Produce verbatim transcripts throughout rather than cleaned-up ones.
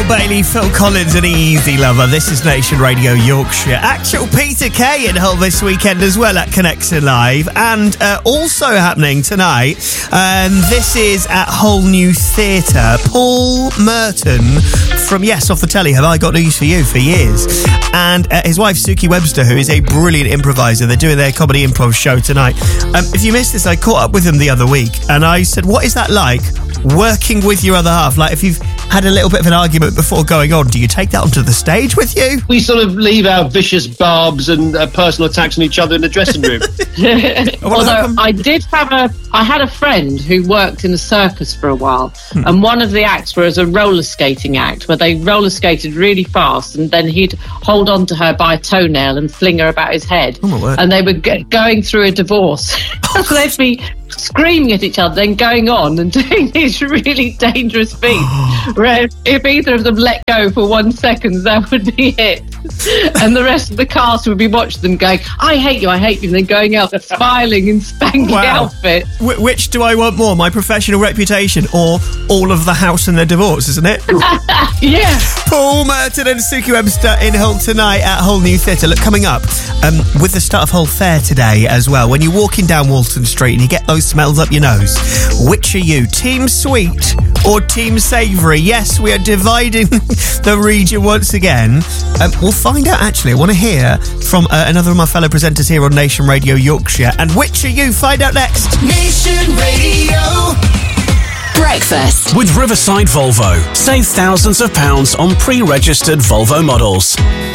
Bailey, Phil Collins and Easy Lover. This is Nation Radio Yorkshire. Actual Peter Kay in Hull this weekend as well at Connection Live. And uh, also happening tonight, um, this is at Hull New Theatre. Paul Merton from Yes Off the Telly, Have I Got News For You, for years. And uh, his wife Suki Webster, who is a brilliant improviser. They're doing their comedy improv show tonight. Um, if you missed this, I caught up with them the other week and I said, what is that like, working with your other half? Like, if you've had a little bit of an argument before going on, do you take that onto the stage with you? We sort of leave our vicious barbs and uh, personal attacks on each other in the dressing room. Although I did have a, I had a friend who worked in a circus for a while, hmm. and one of the acts was a roller skating act where they roller skated really fast, and then he'd hold on to her by a toenail and fling her about his head. Oh my word. And they were g- going through a divorce. So they'd be screaming at each other, then going on and doing these really dangerous feats. Where if either of them let go for one second, that would be it. And the rest of the cast would be watching them going, I hate you, I hate you, and then going out smiling in spanky wow. outfits. Wh- which do I want more, my professional reputation or all of the house and their divorce, isn't it? Yeah. Paul Merton and Suki Webster in Hull tonight at Hull New Theatre. Look, coming up um, with the start of Hull Fair today as well. When you're walking down Walton Street and you get those smells up your nose, which are you, Team Sweet or Team Savoury? Yes, we are dividing the region once again. Um, we'll find out, actually. I want to hear from uh, another of my fellow presenters here on Nation Radio Yorkshire. And which are you? Find out next. Nation Radio Breakfast with Riverside Volvo. Save thousands of pounds on pre-registered Volvo models.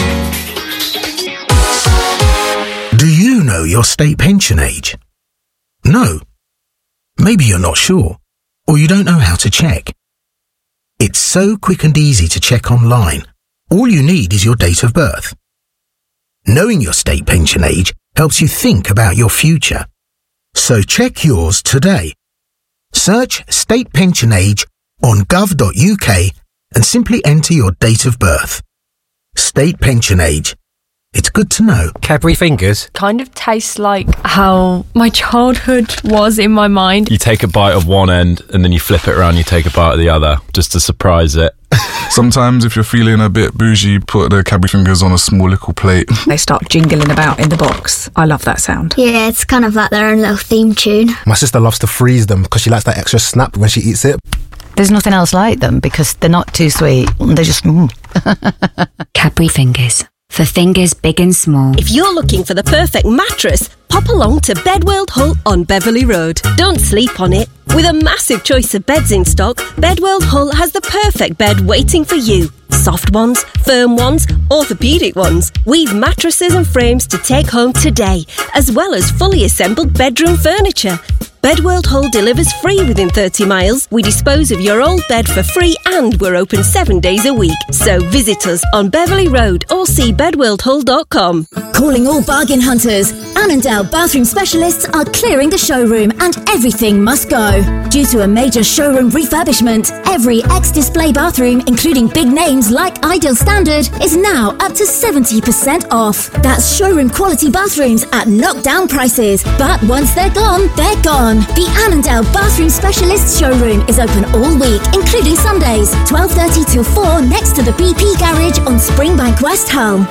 Do you know your state pension age? No. Maybe you're not sure, or you don't know how to check. It's so quick and easy to check online. All you need is your date of birth. Knowing your state pension age helps you think about your future. So check yours today. Search state pension age on gov dot U K and simply enter your date of birth. State pension age. It's good to know. Cadbury Fingers kind of tastes like how my childhood was in my mind. You take a bite of one end and then you flip it around, you take a bite of the other, just to surprise it. Sometimes if you're feeling a bit bougie, put the Cadbury Fingers on a small little plate. They start jingling about in the box. I love that sound. Yeah, it's kind of like their own little theme tune. My sister loves to freeze them because she likes that extra snap when she eats it. There's nothing else like them because they're not too sweet. They're just... Mm. Cadbury Fingers. For fingers big and small. If you're looking for the perfect mattress, pop along to Bedworld Hull on Beverley Road. Don't sleep on it. With a massive choice of beds in stock, Bedworld Hull has the perfect bed waiting for you. Soft ones, firm ones, orthopaedic ones. We've mattresses and frames to take home today, as well as fully assembled bedroom furniture. Bedworld Hull delivers free within thirty miles. We dispose of your old bed for free and we're open seven days a week. So visit us on Beverley Road or see bedworld hull dot com. Calling all bargain hunters. Annandale Bathroom Specialists are clearing the showroom and everything must go. Due to a major showroom refurbishment, every ex-display bathroom, including big names like Ideal Standard, is now up to seventy percent off. That's showroom quality bathrooms at knockdown prices. But once they're gone, they're gone. The Annandale Bathroom Specialists showroom is open all week, including Sundays, twelve thirty till four next to the B P garage on Springbank West Hull.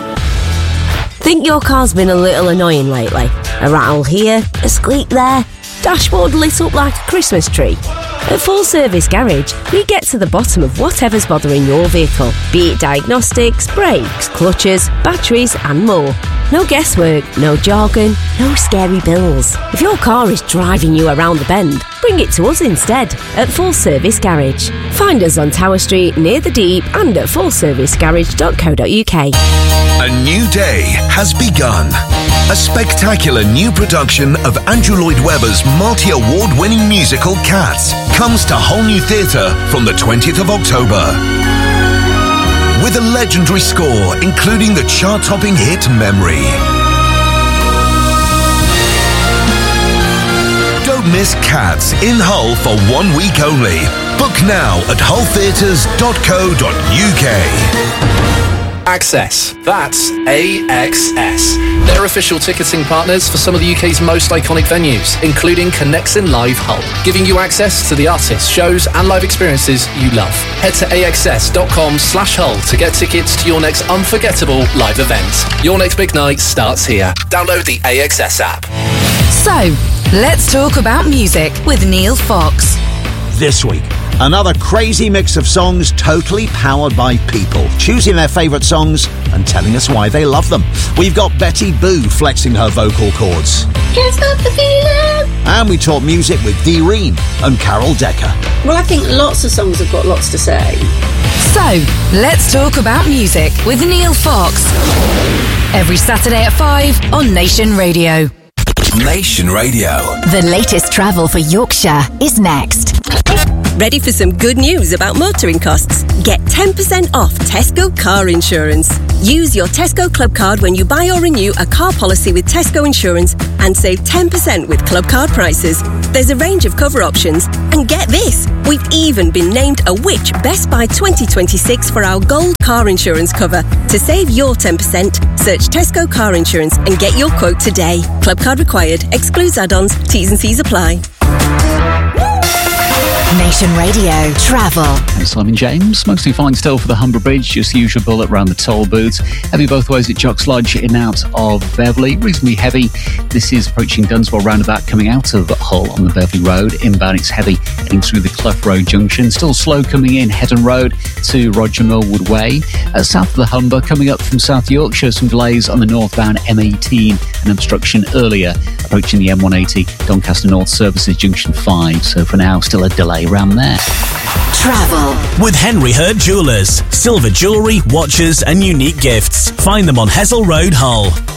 Think your car's been a little annoying lately? A rattle here, a squeak there, dashboard lit up like a Christmas tree? At Full Service Garage, we get to the bottom of whatever's bothering your vehicle, be it diagnostics, brakes, clutches, batteries and more. No guesswork, no jargon, no scary bills. If your car is driving you around the bend, bring it to us instead at Full Service Garage. Find us on Tower Street near the Deep and at full service garage dot co dot U K. A new day has begun. A spectacular new production of Andrew Lloyd Webber's multi-award winning musical Cats comes to Hull New Theatre from the twentieth of October. With a legendary score including the chart-topping hit Memory. Don't miss Cats in Hull for one week only. Book now at hull theatres dot co dot U K. Access. That's A X S. They're official ticketing partners for some of the U K's most iconic venues, including Connexin Live Hull, giving you access to the artists, shows and live experiences you love. Head to axs.com slash Hull to get tickets to your next unforgettable live event. Your next big night starts here. Download the A X S app. So, let's talk about music with Neil Fox. This week, another crazy mix of songs totally powered by people, choosing their favourite songs and telling us why they love them. We've got Betty Boo flexing her vocal cords. Can't stop the feeling. And we talk music with Dee Reen and Carol Decker. Well, I think lots of songs have got lots to say. So, let's talk about music with Neil Fox. Every Saturday at five on Nation Radio. Nation Radio. The latest travel for Yorkshire is next. Ready for some good news about motoring costs? Get ten percent off Tesco car insurance. Use your Tesco Club card when you buy or renew a car policy with Tesco Insurance and save ten percent with Club card prices. There's a range of cover options. And get this, we've even been named a Which Best Buy twenty twenty-six for our gold car insurance cover. To save your ten percent, search Tesco car insurance and get your quote today. Club card required. Excludes add-ons. T's and C's apply. Nation Radio Travel. I'm Simon James. Mostly fine still for the Humber Bridge, just the usual bullet around the toll booths. Heavy both ways at Jocks Lodge in out of Beverley. Reasonably heavy. This is approaching Dunswell roundabout coming out of Hull on the Beverley Road. Inbound it's heavy heading through the Clough Road junction. Still slow coming in Headon Road to Roger Millwood Way. Uh, south of the Humber coming up from South Yorkshire. Some delays on the northbound M eighteen. An obstruction earlier approaching the M one eighty Doncaster North Services Junction five. So for now still a delay around there. Travel with Henry Hurd Jewellers. Silver jewellery, watches and unique gifts. Find them on Hessel Road, Hull.